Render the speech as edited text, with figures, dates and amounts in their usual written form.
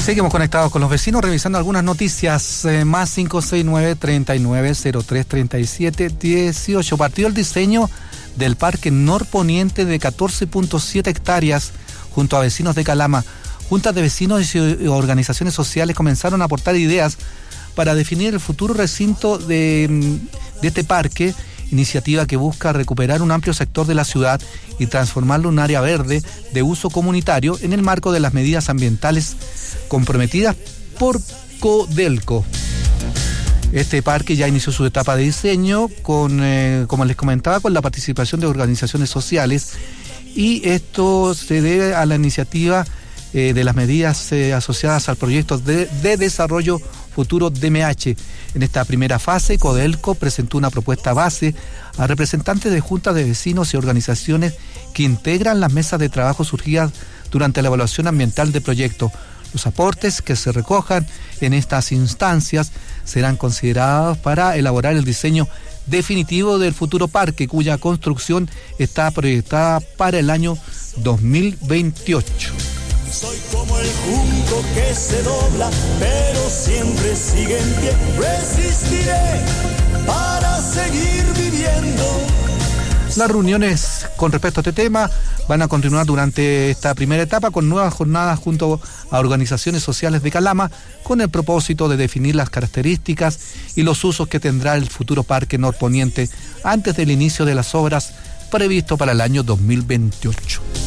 Seguimos conectados con los vecinos, revisando algunas noticias. Más 569-3903-37-18. Partió el diseño del Parque Norponiente de 14.7 hectáreas junto a vecinos de Calama. Juntas de vecinos y organizaciones sociales comenzaron a aportar ideas para definir el futuro recinto de este parque, iniciativa que busca recuperar un amplio sector de la ciudad y transformarlo en un área verde de uso comunitario en el marco de las medidas ambientales comprometidas por Codelco. Este parque ya inició su etapa de diseño con, como les comentaba, con la participación de organizaciones sociales, y esto se debe a la iniciativa de las medidas asociadas al proyecto de desarrollo futuro DMH. En esta primera fase, Codelco presentó una propuesta base a representantes de juntas de vecinos y organizaciones que integran las mesas de trabajo surgidas durante la evaluación ambiental del proyecto. Los aportes que se recojan en estas instancias serán considerados para elaborar el diseño definitivo del futuro parque, cuya construcción está proyectada para el año 2028. Soy como el junco que se dobla, pero siempre sigue en pie. Resistiré para seguir viviendo. Las reuniones con respecto a este tema van a continuar durante esta primera etapa con nuevas jornadas junto a organizaciones sociales de Calama, con el propósito de definir las características y los usos que tendrá el futuro Parque Norponiente antes del inicio de las obras previsto para el año 2028.